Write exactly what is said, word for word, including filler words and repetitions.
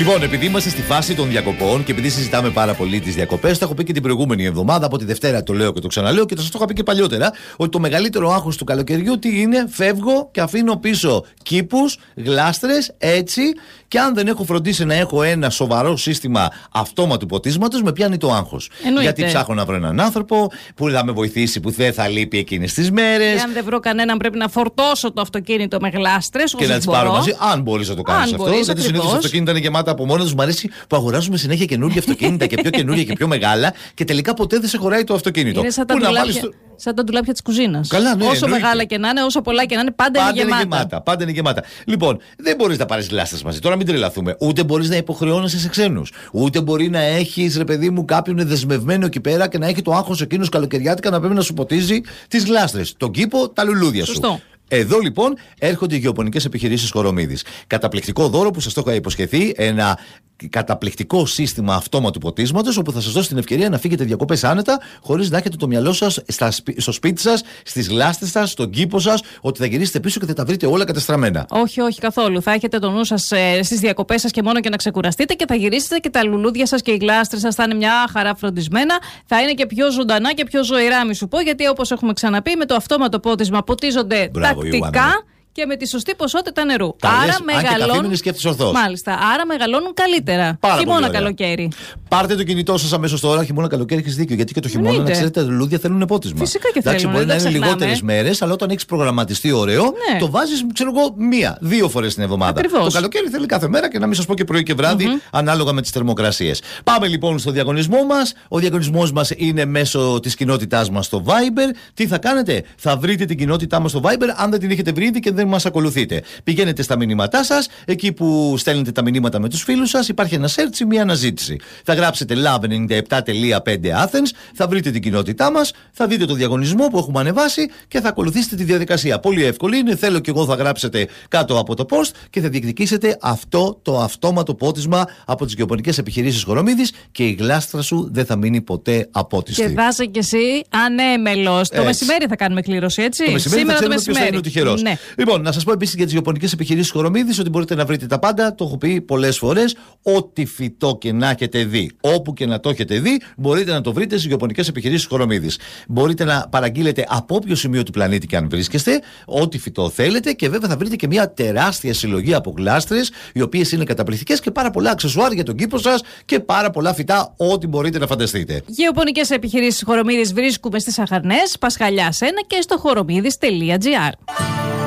Λοιπόν, επειδή είμαστε στη φάση των διακοπών και επειδή συζητάμε πάρα πολύ τις διακοπές, το έχω πει και την προηγούμενη εβδομάδα, από τη Δευτέρα το λέω και το ξαναλέω και το σας το είχα πει και παλιότερα, ότι το μεγαλύτερο άγχος του καλοκαιριού τι είναι? Φεύγω και αφήνω πίσω κήπους, γλάστρες, έτσι, και αν δεν έχω φροντίσει να έχω ένα σοβαρό σύστημα αυτόματου ποτίσματος, με πιάνει το άγχος. Εννοείται. Γιατί ψάχνω να βρω έναν άνθρωπο που θα με βοηθήσει, που δεν θα λείπει εκείνες τις μέρες. Και αν δεν βρω κανέναν, πρέπει να φορτώσω το αυτοκίνητο με γλάστρες. Και να τις πάρω μαζί, αν μπορείς να το κάνεις αυτό. Μπορείς, γιατί συνήθως τα αυτοκίνητα είναι γεμάτα από μόνο τους. Μ' αρέσει που αγοράζουμε συνέχεια καινούργια αυτοκίνητα και πιο καινούργια και πιο μεγάλα και τελικά ποτέ δεν σε χωράει το αυτοκίνητο. Είναι σαν τα ντουλάπια, το... σαν τα ντουλάπια της κουζίνας. Καλά, ναι, όσο εννοείται. μεγάλα και να είναι, όσο πολλά και να είναι, πάντα, πάντα είναι γεμάτα. γεμάτα. Πάντα είναι γεμάτα. Λοιπόν, δεν μπορείς να πάρεις γλάστρες μαζί. Τώρα μην τρελαθούμε. Ούτε μπορείς να υποχρεώνεσαι σε ξένους. Ούτε μπορεί να έχεις, ρε παιδί μου, κάποιον δεσμευμένο εκεί πέρα και να έχει το άγχος εκείνος καλοκαιριάτικα να πρέπει να σου ποτίζει τις γλάστρες. Τον κήπο, τα λουλούδια σου. Σωστό. Εδώ λοιπόν έρχονται οι γεωπονικές επιχειρήσεις Κορομίδης. Καταπληκτικό δώρο που σας το είχα υποσχεθεί, ένα καταπληκτικό σύστημα αυτόματου ποτίσματος, όπου θα σας δώσει την ευκαιρία να φύγετε διακοπές άνετα, χωρίς να έχετε το μυαλό σας στα, στο σπίτι σας, στις γλάστρες σας, στον κήπο σας, ότι θα γυρίσετε πίσω και θα τα βρείτε όλα κατεστραμμένα. Όχι, όχι καθόλου. Θα έχετε το νου σας ε, στις διακοπές σας και μόνο και να ξεκουραστείτε και θα γυρίσετε και τα λουλούδια σας και οι γλάστρες σας θα είναι μια χαρά φροντισμένα. Θα είναι και πιο ζωντανά και πιο ζωηρά, μη σου πω, γιατί όπως έχουμε ξαναπεί, με το αυτόματο πότισμα ποτίζονται Μπράβο, τακτικά. Ιωάννα. Και με τη σωστή ποσότητα νερού. Τα άρα λες, μεγαλώνουν. Αν και σκέφτεσαι ορθώς. Μάλιστα. Άρα μεγαλώνουν καλύτερα. Πάρα Χειμώνα, πολύ ωραία. Καλοκαίρι. Πάρτε το κινητό σας αμέσως τώρα. Χειμώνα, καλοκαίρι έχεις δίκιο. Γιατί και το χειμώνα, Εννοείται. να ξέρετε, τα λουλούδια θέλουν πότισμα. Φυσικά και Εντάξει, θέλουν, μπορεί να δεν είναι τα ξεχνάμε. λιγότερες μέρες, αλλά όταν έχεις προγραμματιστεί ωραίο, Ναι. το βάζεις, ξέρω εγώ, μία, δύο φορές την εβδομάδα. Ακριβώς. Το καλοκαίρι θέλει κάθε μέρα και να μην σας πω και πρωί και βράδυ, Mm-hmm. ανάλογα με τις θερμοκρασίες. Πάμε λοιπόν στο διαγωνισμό μας. Ο διαγωνισμός μας είναι μέσω της κοινότητάς μας στο Viber. Τι θα κάνετε? Θα βρείτε την κοινότητά μας στο Viber, αν δεν την έχετε βρει ήδη και δεν μας ακολουθείτε. Πηγαίνετε στα μηνύματά σας, εκεί που στέλνετε τα μηνύματα με τους φίλους σας, υπάρχει ένα search ή μια αναζήτηση. Θα γράψετε Love ενενήντα επτά κόμμα πέντε Athens, θα βρείτε την κοινότητά μας, θα δείτε το διαγωνισμό που έχουμε ανεβάσει και θα ακολουθήσετε τη διαδικασία. Πολύ εύκολη είναι. Θέλω κι εγώ, θα γράψετε κάτω από το post και θα διεκδικήσετε αυτό το αυτόματο πότισμα από τις γεωπονικές επιχειρήσεις Κορομίδης και η γλάστρα σου δεν θα μείνει ποτέ απότιστη. Και δάσε κι εσύ ανέμελος. Το μεσημέρι θα κάνουμε κλήρωση, έτσι. Το μεσημέρι Σήμερα θα το ξέρουμε ποιος θα είναι ο τυχερός. Ναι. Λοιπόν, να σας πω επίσης για τις γεωπονικές επιχειρήσεις Κορομίδης ότι μπορείτε να βρείτε τα πάντα. Το έχω πει πολλές φορές. Ό,τι φυτό και να έχετε δει, όπου και να το έχετε δει, μπορείτε να το βρείτε στις γεωπονικές επιχειρήσεις Κορομίδης. Μπορείτε να παραγγείλετε από όποιο σημείο του πλανήτη και αν βρίσκεστε, ό,τι φυτό θέλετε, και βέβαια θα βρείτε και μια τεράστια συλλογή από γλάστρες, οι οποίες είναι καταπληκτικές, και πάρα πολλά αξεσουάρ για τον κήπο σας και πάρα πολλά φυτά, ό,τι μπορείτε να φανταστείτε. Γεωπονικές επιχειρήσεις Χορομίδης βρίσκουμε στις Αχαρνές, Πασχαλιάς ένα και στο χορομίδης τελεία τζι άρ.